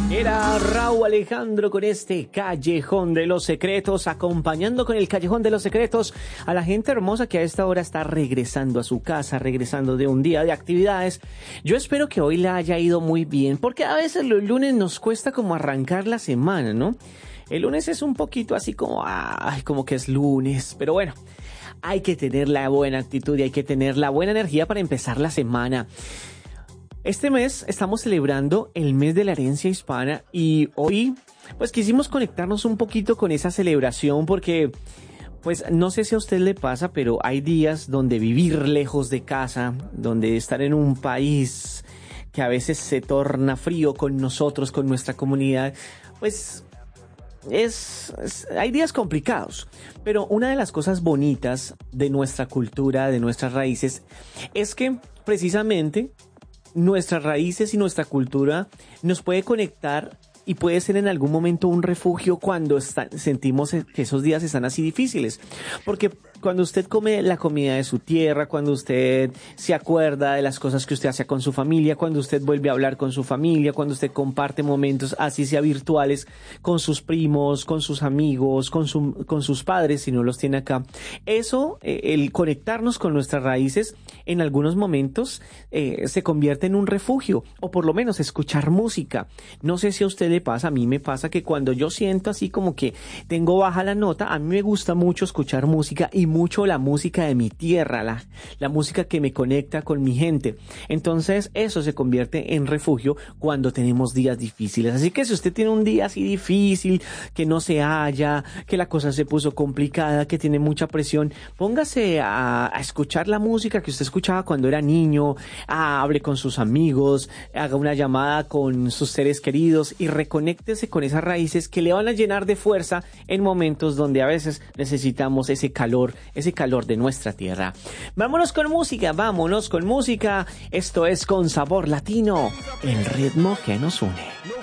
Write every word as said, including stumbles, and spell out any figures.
Era Rauw Alejandro con este Callejón de los Secretos, acompañando con el Callejón de los Secretos a la gente hermosa que a esta hora está regresando a su casa, regresando de un día de actividades. Yo espero que hoy la haya ido muy bien, porque a veces los lunes nos cuesta como arrancar la semana, ¿no? El lunes es un poquito así como, ay, como que es lunes, pero bueno, hay que tener la buena actitud y hay que tener la buena energía para empezar la semana. Este mes estamos celebrando el mes de la herencia hispana y hoy pues quisimos conectarnos un poquito con esa celebración porque pues no sé si a usted le pasa, pero hay días donde vivir lejos de casa, donde estar en un país que a veces se torna frío con nosotros, con nuestra comunidad, pues es, es hay días complicados. Pero una de las cosas bonitas de nuestra cultura, de nuestras raíces, es que precisamente nuestras raíces y nuestra cultura nos puede conectar y puede ser en algún momento un refugio cuando está, sentimos que esos días están así difíciles. Porque cuando usted come la comida de su tierra, cuando usted se acuerda de las cosas que usted hacía con su familia, cuando usted vuelve a hablar con su familia, cuando usted comparte momentos así sea virtuales con sus primos, con sus amigos, con, su, con sus padres, si no los tiene acá. Eso, eh, el conectarnos con nuestras raíces, en algunos momentos eh, se convierte en un refugio, o por lo menos escuchar música. No sé si a usted le pasa, a mí me pasa que cuando yo siento así como que tengo baja la nota, a mí me gusta mucho escuchar música y mucho la música de mi tierra, la, la música que me conecta con mi gente. Entonces eso se convierte en refugio cuando tenemos días difíciles. Así que si usted tiene un día así difícil, que no se halla, que la cosa se puso complicada, que tiene mucha presión, póngase a, a escuchar la música que usted escuchaba cuando era niño, a, hable con sus amigos, haga una llamada con sus seres queridos y reconéctese con esas raíces que le van a llenar de fuerza en momentos donde a veces necesitamos ese calor, ese calor de nuestra tierra. Vámonos con música, vámonos con música. Esto es Con Sabor Latino, el ritmo que nos une.